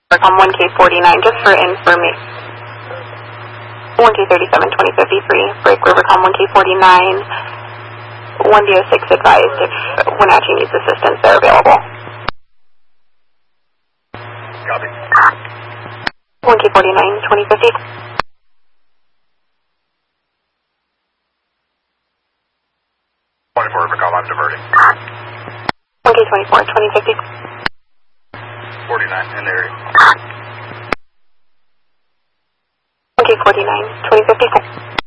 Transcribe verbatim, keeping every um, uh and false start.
Rivercom one K forty-nine, just for information. one K thirty-seven, twenty fifty-three, break Rivercom one K forty-nine. one D oh six advised if Wenatchee needs assistance, they're available. Copy. one K forty-nine, twenty fifty. twenty-four Rivercom, I'm diverting. one K twenty-four, twenty fifty. forty-nine, in the area. one K forty-nine, twenty fifty.